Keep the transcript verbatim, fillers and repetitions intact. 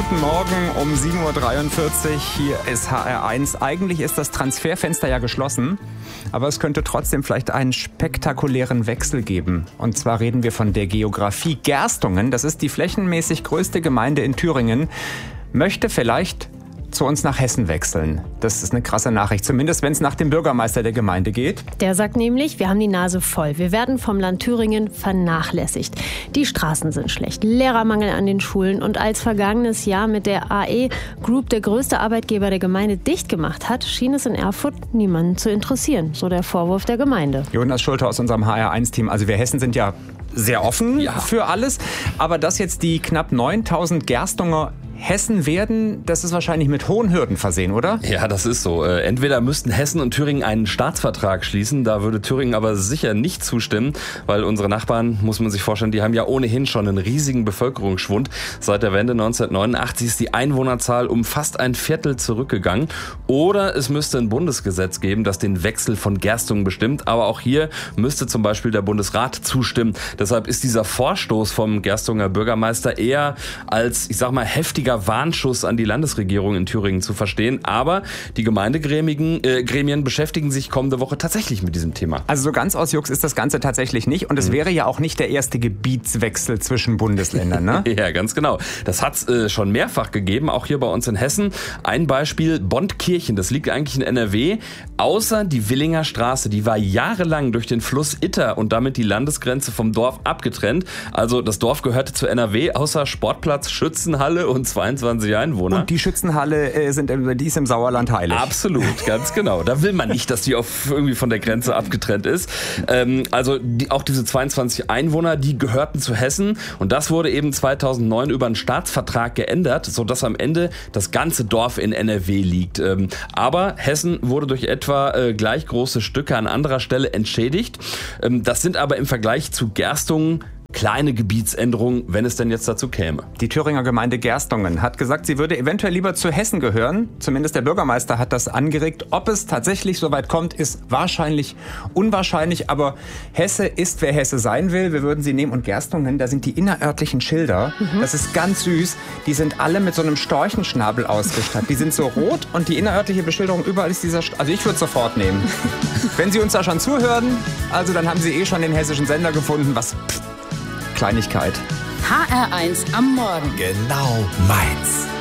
Guten Morgen um sieben Uhr dreiundvierzig. Hier ist H R eins. Eigentlich ist das Transferfenster ja geschlossen, aber es könnte trotzdem vielleicht einen spektakulären Wechsel geben. Und zwar reden wir von der Geografie. Gerstungen, das ist die flächenmäßig größte Gemeinde in Thüringen, möchte vielleicht zu uns nach Hessen wechseln. Das ist eine krasse Nachricht, zumindest wenn es nach dem Bürgermeister der Gemeinde geht. Der sagt nämlich, wir haben die Nase voll. Wir werden vom Land Thüringen vernachlässigt. Die Straßen sind schlecht, Lehrermangel an den Schulen und als vergangenes Jahr mit der A E Group der größte Arbeitgeber der Gemeinde dicht gemacht hat, schien es in Erfurt niemanden zu interessieren. So der Vorwurf der Gemeinde. Jonas Schulte aus unserem H R eins Team. Also wir Hessen sind ja sehr offen ja. für alles. Aber dass jetzt die knapp neuntausend Gerstunger Hessen werden, das ist wahrscheinlich mit hohen Hürden versehen, oder? Ja, das ist so. Entweder müssten Hessen und Thüringen einen Staatsvertrag schließen, da würde Thüringen aber sicher nicht zustimmen, weil unsere Nachbarn, muss man sich vorstellen, die haben ja ohnehin schon einen riesigen Bevölkerungsschwund. Seit der Wende neunzehnhundertneunundachtzig ist die Einwohnerzahl um fast ein Viertel zurückgegangen. Oder es müsste ein Bundesgesetz geben, das den Wechsel von Gerstungen bestimmt, aber auch hier müsste zum Beispiel der Bundesrat zustimmen. Deshalb ist dieser Vorstoß vom Gerstunger Bürgermeister eher als, ich sag mal, heftiger Warnschuss an die Landesregierung in Thüringen zu verstehen. Aber die Gemeindegremien äh, Gremien beschäftigen sich kommende Woche tatsächlich mit diesem Thema. Also so ganz aus Jux ist das Ganze tatsächlich nicht. Und es mhm. wäre ja auch nicht der erste Gebietswechsel zwischen Bundesländern, ne? Ja, ganz genau. Das hat es äh, schon mehrfach gegeben, auch hier bei uns in Hessen. Ein Beispiel, Bontkirchen, das liegt eigentlich in N R W. Außer die Willinger Straße, die war jahrelang durch den Fluss Itter und damit die Landesgrenze vom Dorf abgetrennt. Also das Dorf gehörte zu N R W, außer Sportplatz, Schützenhalle und zweiundzwanzig Einwohner. Und die Schützenhalle äh, sind, die ist im Sauerland heilig. Absolut, ganz genau. Da will man nicht, dass die auf, irgendwie von der Grenze abgetrennt ist. Ähm, also die, auch diese zweiundzwanzig Einwohner, die gehörten zu Hessen. Und das wurde eben zweitausendneun über einen Staatsvertrag geändert, sodass am Ende das ganze Dorf in N R W liegt. Ähm, aber Hessen wurde durch etwa äh, gleich große Stücke an anderer Stelle entschädigt. Ähm, das sind aber im Vergleich zu Gerstungen kleine Gebietsänderungen, wenn es denn jetzt dazu käme. Die Thüringer Gemeinde Gerstungen hat gesagt, sie würde eventuell lieber zu Hessen gehören. Zumindest der Bürgermeister hat das angeregt. Ob es tatsächlich so weit kommt, ist wahrscheinlich unwahrscheinlich. Aber Hesse ist, wer Hesse sein will. Wir würden sie nehmen. Und Gerstungen, da sind die innerörtlichen Schilder. Mhm. Das ist ganz süß. Die sind alle mit so einem Storchenschnabel ausgestattet. Die sind so rot und die innerörtliche Beschilderung überall ist dieser... St- also ich würde es sofort nehmen. Wenn Sie uns da schon zuhören, also dann haben Sie eh schon den hessischen Sender gefunden. Was... Pff, Kleinigkeit. H R eins am Morgen. Genau meins.